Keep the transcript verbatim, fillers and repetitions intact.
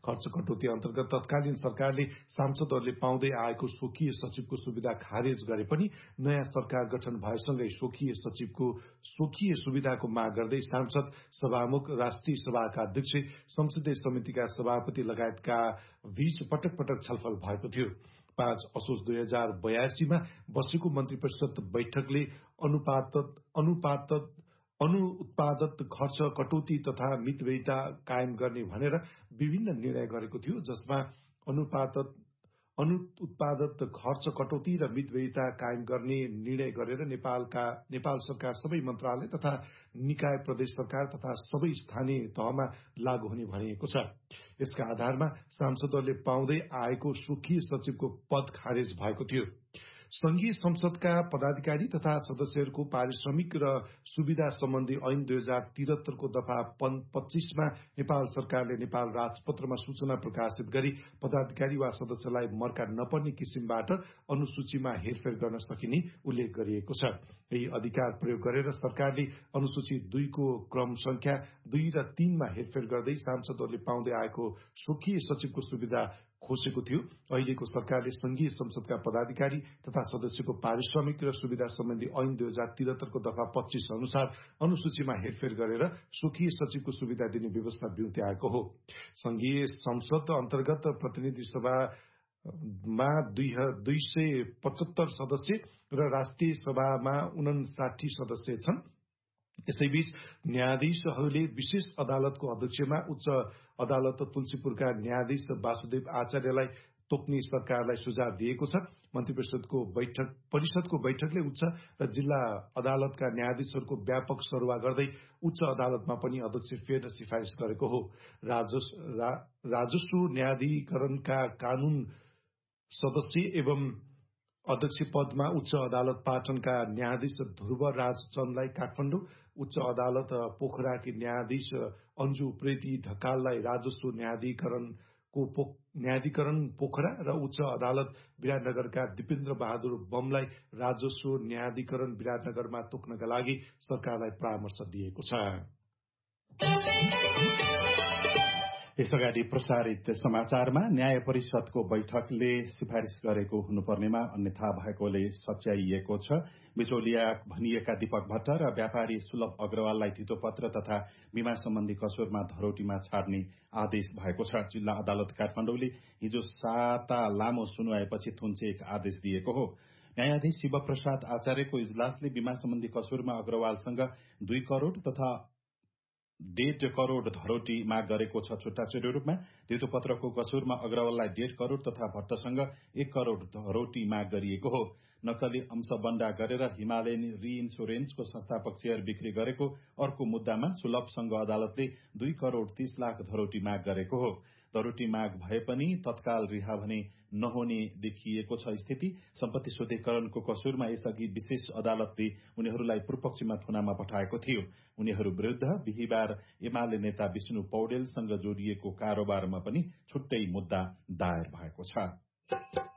खर्च कटौती अन्तर्गत तत्कालीन सरकारले सांसदहरूले पाउँदै आएको स्वकीय सचिवको सुविधा खारेज गरे पनि नयाँ सरकार गठन भएसँगै स्वकीय सचिवको स्वकीय सुविधाको माग गर्दै सांसद, सभामुख, राष्ट्रिय सभाका अध्यक्ष, संसदीय समितिका सभापति लगायतका बीच पटक पटक छलफल भएको थियो। पाँच असोज दुई हजार बयासीमा बसेको मन्त्री परिषद बैठकले अनुपात अनुपात अनुत्पादक खर्च कटौती तथा मितव्ययिता कायम गर्ने भनेर विभिन्न निर्णय गरेको थियो, जसमा अनुपात अनुत्पादक खर्च कटौती र मितव्ययिता कायम गर्ने निर्णय गरेर नेपालका नेपाल सरकार सबै मन्त्रालय तथा निकाय, प्रदेश सरकार तथा सबै स्थानीय तहमा लागू हुने भनिएको छ। यसका आधारमा सांसदहरूले पाउँदै आएको स्वकीय सचिवको पद खारेज भएको थियो। संघीय संसदका पदाधिकारी तथा सदस्यहरूको पारिश्रमिक र सुविधा सम्बन्धी ऐन दुई हजार तिहत्तरको दफा पच्चीसमा नेपाल सरकारले नेपाल राजपत्रमा सूचना प्रकाशित गरी पदाधिकारी वा सदस्यलाई मर्का नपर्ने किसिमबाट अनुसूचीमा हेरफेर गर्न सकिने उल्लेख गरिएको छ। यही अधिकार प्रयोग गरेर सरकारले अनुसूची दुईको क्रम संख्या दुई र तीनमा हेरफेर गर्दै सांसदहरूले पाउँदै आएको स्वकीय सचिवको सुविधा खोसेको थियो। अहिलेको सरकारले संघीय संसदका पदाधिकारी तथा सदस्यको पारिश्रमिक र सुविधा सम्बन्धी ऐन दुई हजार तिहत्तरको दफा पच्चीस अनुसार अनुसूचीमा हेरफेर गरेर स्वकीय सचिवको सुविधा दिने व्यवस्था बिउते आएको हो। संघीय संसद अन्तर्गत प्रतिनिधि सभामा दुई सय पचहत्तर सदस्य र राष्ट्रिय सभामा उनासाठी सदस्य छन्। यसैबीच न्यायाधीशहरूले विशेष अदालतको अध्यक्षमा उच्च अदालत तुलसीपुरका न्यायाधीश वासुदेव आचार्यलाई तोक्ने सरकारलाई सुझाव दिएको छ। मन्त्री परिषदको बैठक परिषदको बैठकले उच्च र जिल्ला अदालतका न्यायाधीशहरूको व्यापक सरुवा गर्दै उच्च अदालतमा पनि अध्यक्ष फेर्न सिफारिस गरेको हो। राजस्व राजस्व न्यायाधिकरणका कानून सदस्य एवं अध्यक्ष पदमा उच्च अदालत पाटनका न्यायाधीश ध्रुवराज चन्दलाई, काठमाडौँ उच्च अदालत पोखराकी न्यायाधीश अन्जु उप्रेती ढकाललाई, राजस्व न्यायाधिकरणको न्यायाधिकरण पोखरा र उच्च अदालत विराटनगरका दिपेन्द्र बहादुर बमलाई राजस्व न्यायाधिकरण विराटनगरमा तोक्नका लागि सरकारलाई परामर्श दिएको छ। यसअगाडि प्रसारित समाचारमा न्याय परिषदको बैठकले सिफारिस गरेको हुनुपर्नेमा अन्यथा भएकोले सच्याइएको छ। बिचौलिया भनिएका दीपक भट्ट र व्यापारी सुलभ अग्रवाललाई धितोपत्र तथा बीमा सम्बन्धी कसुरमा धरोटीमा छाड्ने आदेश भएको छ। जिल्ला अदालत काठमाडौँले हिजो साता लामो सुनवाईपछि थुन्चे एक आदेश दिएको हो। न्यायाधीश शिवप्रसाद आचार्यको इजलासले बीमा सम्बन्धी कसुरमा अग्रवालसँग दुई करोड़ तथा डेढ़ करोड़ धरोटी माग गरेको छ। छुट्टा छुट्टै रूपमा धितोपत्रको कसुरमा अग्रवाललाई डेढ़ करोड़ तथा भट्टसँग एक करोड़ धरोटी माग गरिएको हो। नक्कली अंशबन्डा गरेर हिमालयन रिइन्स्योरेन्सको संस्थापक शेयर बिक्री गरेको अर्को मुद्दामा सुलभ संघ अदालतले दुई करोड़ तीस लाख धरोटी माग गरेको हो। धरोटी माग भए पनि तत्काल रिहा भने नहुने देखिएको छ स्थिति। सम्पत्ति शुद्धिकरणको कसुरमा यसअघि विशेष अदालतले उनीहरूलाई पूर्वपक्षमा थुनामा पठाएको थियो। उनीहरू विरूद्ध बिहिबार एमाले नेता विष्णु पौडेलसँग जोडिएको कारोबारमा पनि छुट्टै मुद्दा दायर भएको छ।